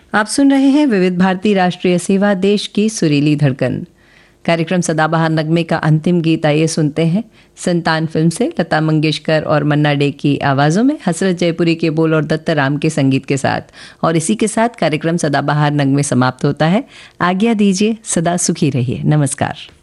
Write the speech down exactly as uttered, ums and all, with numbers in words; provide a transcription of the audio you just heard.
आप सुन रहे हैं विविध भारती राष्ट्रीय सेवा, देश की सुरीली धड़कन। कार्यक्रम सदाबहार नगमे का अंतिम गीत आइए सुनते हैं। संतान फिल्म से लता मंगेशकर और मन्ना डे की आवाज़ों में, हसरत जयपुरी के बोल और दत्ता राम के संगीत के साथ। और इसी के साथ कार्यक्रम सदाबहार नगमे समाप्त होता है। आज्ञा दीजिए, सदा सुखी रहिए। नमस्कार।